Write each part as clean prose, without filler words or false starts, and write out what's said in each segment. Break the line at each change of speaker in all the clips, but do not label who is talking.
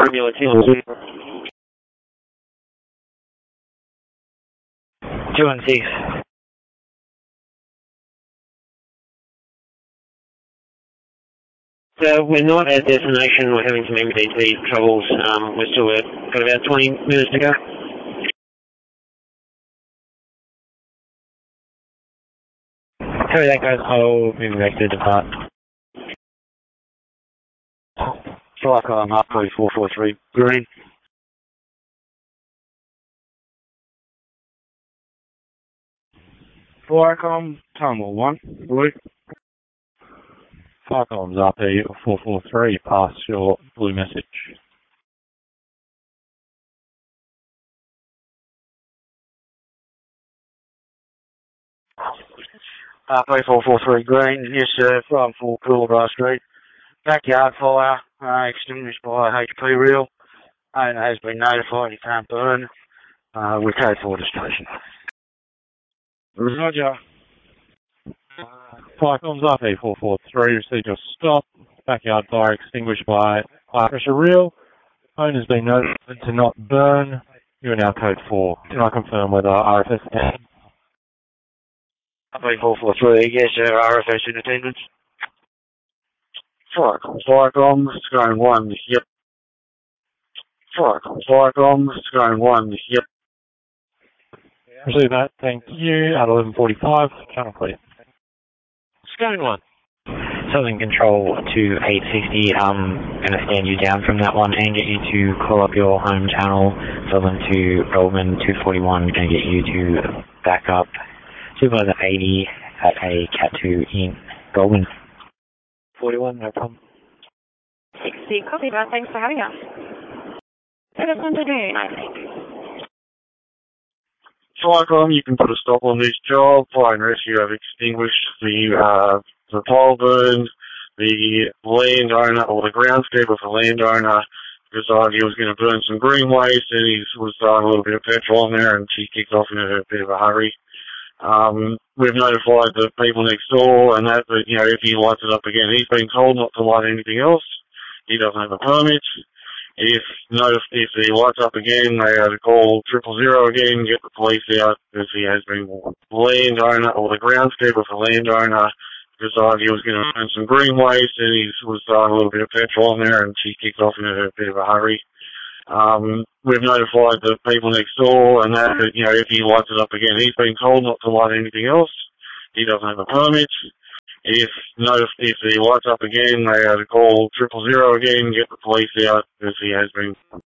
Romeo 216. 216. So we're not at destination. We're having some MDT troubles. We're still got about 20 minutes to go. Sorry, that goes. I'll be back to depart.
Flycom Hartley 443 green. Flycom Tunnel 1 blue. Flycom's RP 443, pass your blue message. RP 443 green, yes sir, from 4 Coolabah Street. Backyard fire, extinguished by HP reel. Owner has been notified he can't burn. We're code 4 to station. Roger. Flycom's RP 443, received your stop. Backyard fire extinguished by high pressure reel. Owner's been notified to not burn. You are now code 4. Can I confirm whether RFS attendance?
RP 443, yes sir, RFS in attendance.
Flycom, Scone 1, yep. Flycom, Scone 1, yep. Receive that, thank you. At 11:45, channel clear.
Scone 1. Southern Control to 860, going to stand you down from that one and get you to call up your home channel. Southern to Goldman 241, going to get you to back up Supervisor 80 at a Cat 2 in Goldman. 41, no problem.
60, copy that, thanks for having us. What does one to do?
Flycom, you can put a stop on this job. Fire and rescue have extinguished the pole burn. The landowner, or the groundskeeper for landowner, decided he was going to burn some green waste, and he was throwing a little bit of petrol on there, and she kicked off in a bit of a hurry. We've notified the people next door, and that, you know, if he lights it up again, he's been told not to light anything else. He doesn't have a permit. If he lights up again, they are to call 000 again, get the police out, because he has been landowner, or the groundskeeper for landowner, decided he was going to burn some green waste, and he was throwing a little bit of petrol on there, and she kicked off in a bit of a hurry. We've notified the people next door, and that, you know, if he lights it up again, he's been told not to light anything else. He doesn't have a permit. If he lights up again, they are to call 000 again, get the police out, because he has been.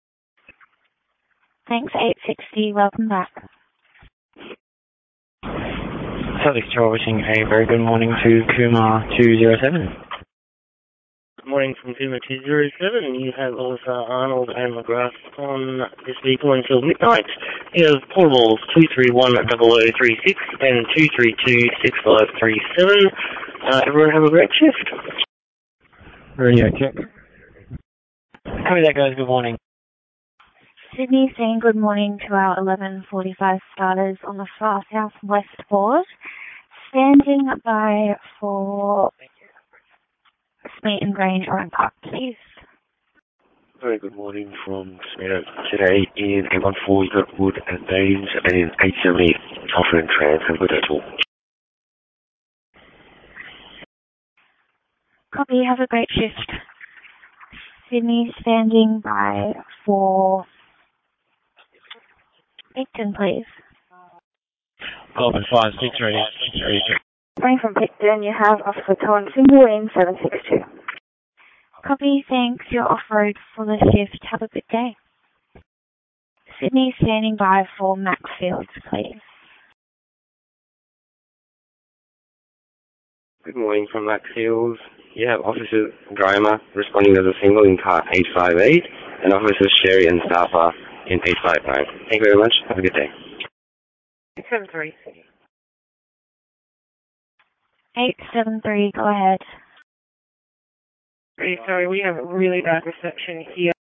Thanks, 860, welcome back.
Southern Control wishing a very good morning to Kumar 207.
Good morning from Kumar 207, and you have Officer Arnold and McGrath on this vehicle until midnight. You have portables 231-0036 and 232-6537. Everyone have a great shift.
Radio check.
Copy that, guys. Good morning.
Sydney saying good morning to our 11:45 starters on the far southwest board. Standing by for Smeaton Grange Oran Park, please.
Very good morning from Smeaton. Today in 814 Kirkwood and Danes and in 870 Alfred and Trans and good at all.
Copy, have a great shift. Sydney standing by for Picton, please.
Goldman 563.
Coming from Picton, you have Officer Colin Single in 762. Copy, thanks. You're off-road for the shift. Have a good day. Sydney standing by for Maxfield, please.
Good morning from Maxfield. You have Officer Dreimer responding as a single in car 858 and Officers Sherry and Stauffer in 859. Thank you very much. Have a good day.
873. 873, go ahead.
Sorry, we have really bad reception here.